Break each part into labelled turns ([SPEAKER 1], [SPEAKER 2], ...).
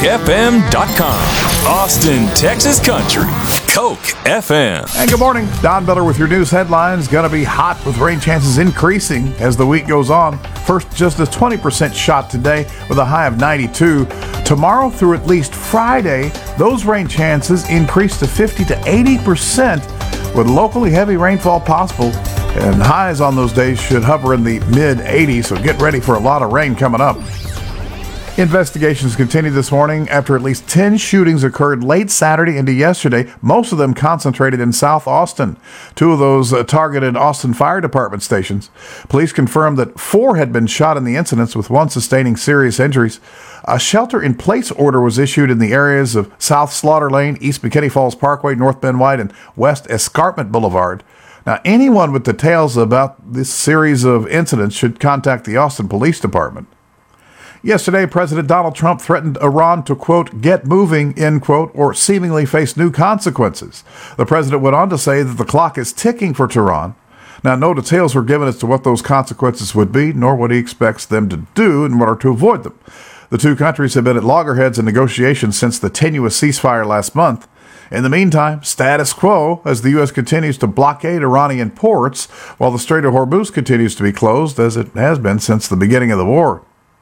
[SPEAKER 1] CokeFM.com. Austin, Texas country. Coke FM.
[SPEAKER 2] And good morning. Don Miller with your news headlines. Going to be hot with rain chances increasing as the week goes on. First, just a 20% shot today with a high of 92. Tomorrow through at least Friday, those rain chances increase to 50 to 80% with locally heavy rainfall possible. And highs on those days should hover in the mid-80s, so get ready for a lot of rain coming up. Investigations continue this morning after at least 10 shootings occurred late Saturday into yesterday, most of them concentrated in South Austin. 2 of those targeted Austin Fire Department stations. Police confirmed that 4 had been shot in the incidents, with 1 sustaining serious injuries. A shelter-in-place order was issued in the areas of South Slaughter Lane, East McKinney Falls Parkway, North Bend White, and West Escarpment Boulevard. Now, anyone with details about this series of incidents should contact the Austin Police Department. Yesterday, President Donald Trump threatened Iran to, quote, get moving, end quote, or seemingly face new consequences. The president went on to say that the clock is ticking for Tehran. Now, no details were given as to what those consequences would be, nor what he expects them to do in order to avoid them. The 2 countries have been at loggerheads in negotiations since the tenuous ceasefire last month. In the meantime, status quo as the U.S. continues to blockade Iranian ports, while the Strait of Hormuz continues to be closed, as it has been since the beginning of the war.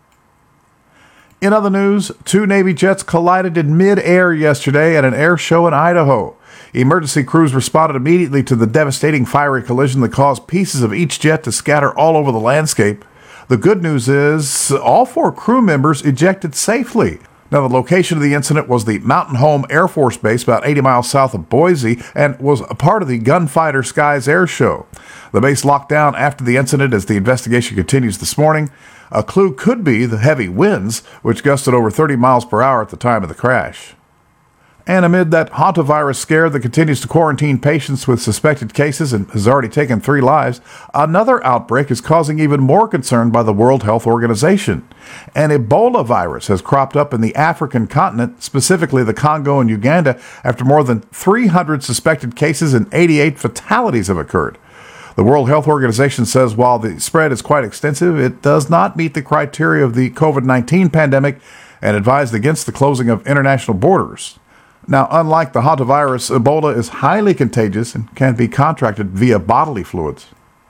[SPEAKER 2] In other news, 2 Navy jets collided in mid-air yesterday at an air show in Idaho. Emergency crews responded immediately to the devastating fiery collision that caused pieces of each jet to scatter all over the landscape. The good news is all 4 crew members ejected safely. Now, the location of the incident was the Mountain Home Air Force Base about 80 miles south of Boise and was a part of the Gunfighter Skies Air Show. The base locked down after the incident as the investigation continues this morning. A clue could be the heavy winds, which gusted over 30 miles per hour at the time of the crash. And amid that hantavirus scare that continues to quarantine patients with suspected cases and has already taken 3 lives, another outbreak is causing even more concern by the World Health Organization. An Ebola virus has cropped up in the African continent, specifically the Congo and Uganda, after more than 300 suspected cases and 88 fatalities have occurred. The World Health Organization says while the spread is quite extensive, it does not meet the criteria of the COVID-19 pandemic and advised against the closing of international borders. Now, unlike the hantavirus, Ebola is highly contagious and can be contracted via bodily fluids.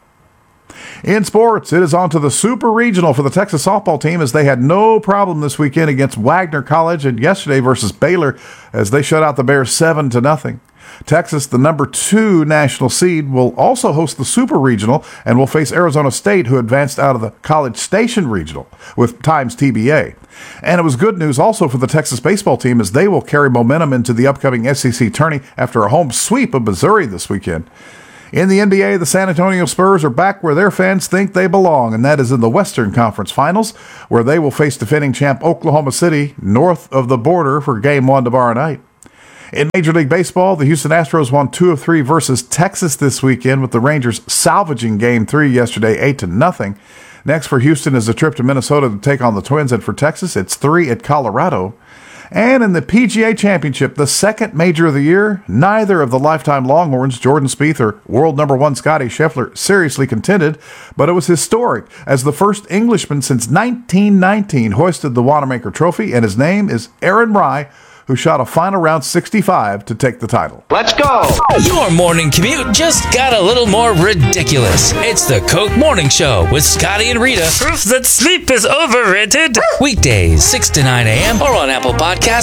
[SPEAKER 2] In sports, it is on to the Super Regional for the Texas softball team as they had no problem this weekend against Wagner College and yesterday versus Baylor as they shut out the Bears 7-0. Texas, the number 2 national seed, will also host the Super Regional and will face Arizona State, who advanced out of the College Station Regional with times TBA. And it was good news also for the Texas baseball team as they will carry momentum into the upcoming SEC tourney after a home sweep of Missouri this weekend. In the NBA, the San Antonio Spurs are back where their fans think they belong, and that is in the Western Conference Finals, where they will face defending champ Oklahoma City north of the border for Game 1 tomorrow night. In Major League Baseball, the Houston Astros won 2 of 3 versus Texas this weekend, with the Rangers salvaging Game 3 yesterday 8-0. Next for Houston is a trip to Minnesota to take on the Twins, and for Texas, it's 3 at Colorado. And in the PGA Championship, the second major of the year, neither of the lifetime Longhorns, Jordan Spieth or world number 1 Scottie Scheffler, seriously contended, but it was historic as the first Englishman since 1919 hoisted the Wanamaker Trophy, and his name is Aaron Rai, who shot a final round 65 to take the title.
[SPEAKER 3] Let's go!
[SPEAKER 4] Your morning commute just got a little more ridiculous. It's the Coke Morning Show with Scotty and Rita.
[SPEAKER 5] Proof that sleep is overrated.
[SPEAKER 4] Weekdays, 6 to 9 a.m. or on Apple Podcasts,